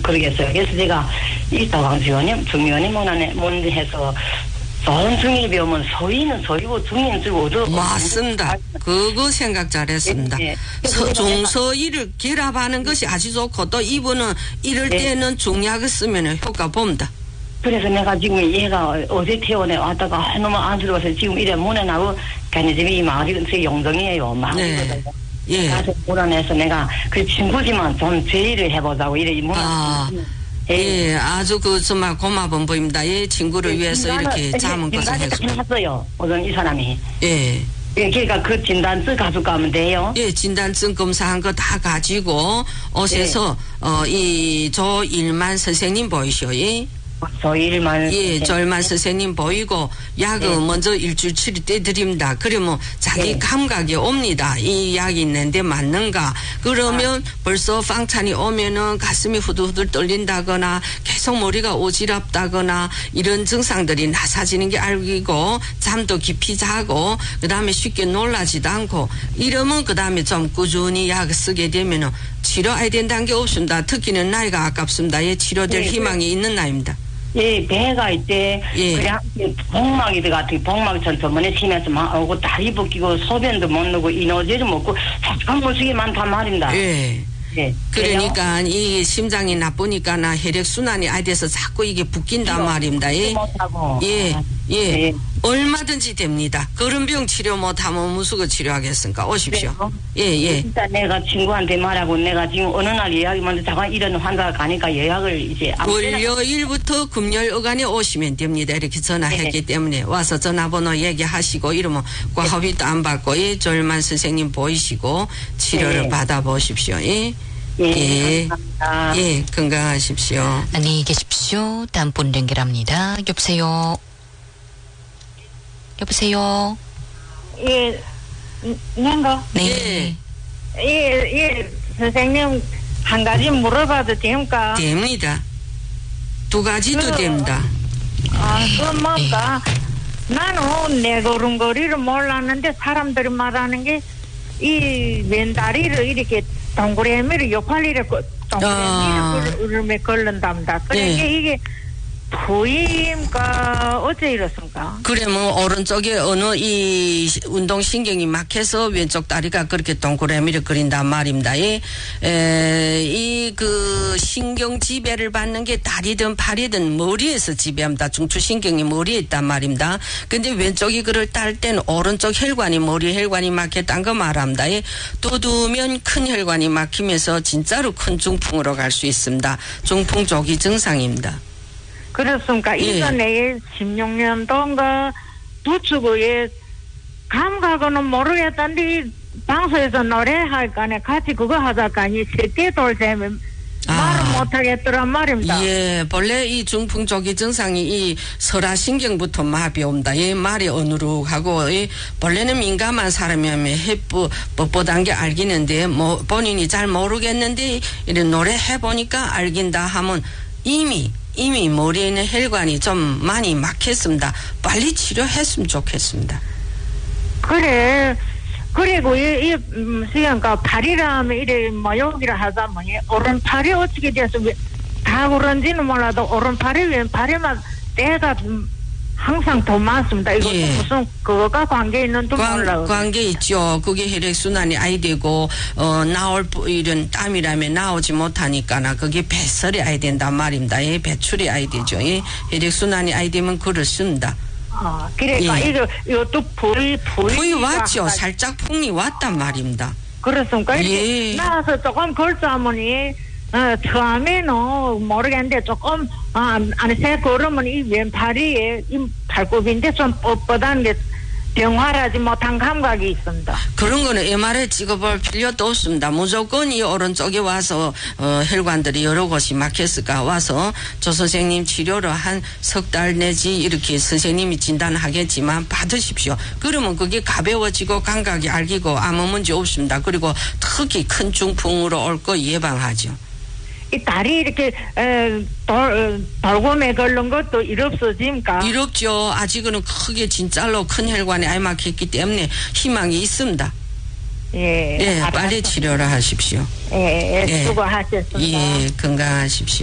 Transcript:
그러겠어요. 그래서 제가 이 중요한 문안에 해서 좋은 중의를 배우면 서희는 서희고 중의는 주고 맞습니다. 그거 생각 잘했습니다. 예, 예. 중서이를 결합하는 것이 아주 좋고 또 이분은 이럴 때는 중약을 쓰면 효과 봅니다. 그래서 내가 지금 얘가 어제 퇴원에 왔다가 너무 안쓰러워서 지금 이래 문에 나고 가니집이 이 마을이 제 영정이에요. 마을이거든요. 예. 가서 문안에서 내가 그 친구지만 좀 제의를 해보자고 이래 예, 아주 정말 고마운 분입니다. 예, 친구를 위해서 이렇게 잠은 것을 해주고. 했어요. 우선 이 사람이. 예. 그러니까 그 진단증 가지고 가면 돼요. 예, 진단증 검사한 거 다 가지고 오셔서 이 조일만 선생님 보이시오. 예. 조일만. 예, 조일만 선생님 보이고 약을 먼저 일주일치를 떼드립니다. 그러면 자기 감각이 옵니다. 이 약이 있는데 맞는가? 그러면 벌써 빵찬이 오면은 가슴이 후들후들 떨린다거나 계속 머리가 오지랖다거나 이런 증상들이 나사지는 게 알고 잠도 깊이 자고 그다음에 쉽게 놀라지도 않고 이러면 그다음에 좀 꾸준히 약을 쓰게 되면은 치료해야 된다는 게 없습니다. 특히는 나이가 아깝습니다. 예, 치료될 희망이 있는 나이입니다. 예, 배가 있대. 예. 그냥 복막이 같은 복막 전문에 심해서 막 오고 다리 벗기고 소변도 못 넣고 이노제를 먹고 착한 모습이 많단 말입니다. 예. 예. 그러니까 이 심장이 나쁘니까나 혈액 순환이 안 돼서 자꾸 이게 붓긴단 말입니다. 예. 못하고. 예. 예. 예. 얼마든지 됩니다. 그런 병 치료 못하면 무수거 치료하겠습니까? 오십시오. 예, 예. 진짜 내가 친구한테 말하고 내가 지금 어느 날 예약이 먼저 잠깐 이런 환자가 가니까 예약을 이제 월요일부터 금요일 어간에 오시면 됩니다. 이렇게 전화했기 때문에 와서 전화번호 얘기하시고 이러면 과합의도 안 받고 예, 조일만 선생님 보이시고 치료를 받아보십시오. 예. 예. 감사합니다. 예, 건강하십시오. 안녕히 계십시오. 다음 분 연결합니다. 여보세요. 여보세요. 예, nen가? 네. 예, 선생님, 한 가지 물어봐도 됩니까? 됩니다. 두 가지도 됩니다. 뭔가, 나는 내 걸음걸이를 몰랐는데 사람들이 말하는 게, 이 왼다리를 이렇게 동그라미를 옆팔리를 동그라미를 걸른답니다. 그러니까 이게 부임과 어째 이렇습니까? 그러면 오른쪽에 어느 이 운동신경이 막혀서 왼쪽 다리가 그렇게 동그라미를 그린단 말입니다. 이 그 신경 지배를 받는 게 다리든 팔이든 머리에서 지배합니다. 중추신경이 머리에 있단 말입니다. 근데 왼쪽이 그럴 딸 때는 오른쪽 혈관이 머리 혈관이 막혔다는 거 말합니다. 두두면 큰 혈관이 막히면서 진짜로 큰 중풍으로 갈 수 있습니다. 중풍 조기 증상입니다. 그렇습니까? 이전에 16년도인가 두축구에 감각은 모르겠던데 방송에서 노래할 거네 같이 그거 하자까니 세계 돌자면 말을 못하겠더란 말입니다. 예, 본래 이 중풍 조기 증상이 이 설화신경부터 마비 옵니다. 예, 말이 어누룩하고 본래는 민감한 사람이면 뻣뻣한 게 알기는데 뭐 본인이 잘 모르겠는데 이런 노래 해보니까 알긴다 하면 이미 머리에 있는 혈관이 좀 많이 막혔습니다. 빨리 치료했으면 좋겠습니다. 그래. 그리고 그러니까 팔이라면 이래 모욕이라 하자면 오른팔이 어떻게 돼서 다 그런지는 몰라도 오른팔이 왼팔이만 때가 항상 더 많습니다. 이거 무슨 그거가 관계 있는지 몰라요. 관계 있죠. 그게 혈액순환이 아이 되고 나올 이런 땀이라면 나오지 못하니까나 그게 배설이 아이 된단 말입니다. 배출이 아이 되죠. 혈액순환이 아이 되면 그렇습니다. 그러니까 이것도 부위 왔죠. 살짝 풍이 왔단 말입니다. 그렇습니까? 나와서 조금 걸자면 처음에는 모르겠는데 조금 안에 걸으면 이 왼팔이 이 발굽인데 좀 뻣뻣한 게 병활하지 못한 감각이 있습니다. 그런 거는 MRI 찍어볼 필요도 없습니다. 무조건 이 오른쪽에 와서 혈관들이 여러 곳이 막혔을까 와서 조 선생님 치료를 한 석 달 내지 이렇게 선생님이 진단하겠지만 받으십시오. 그러면 그게 가벼워지고 감각이 알기고 아무 문제 없습니다. 그리고 특히 큰 중풍으로 올 거 예방하죠. 이 다리 이렇게 돌곰에 걸른 것도 이롭어집니까? 이롭죠. 아직은 크게 진짜로 큰 혈관에 아이 막혔기 때문에 희망이 있습니다. 예, 빨리 치료를 하십시오. 수고하셨습니다. 예, 건강하십시오.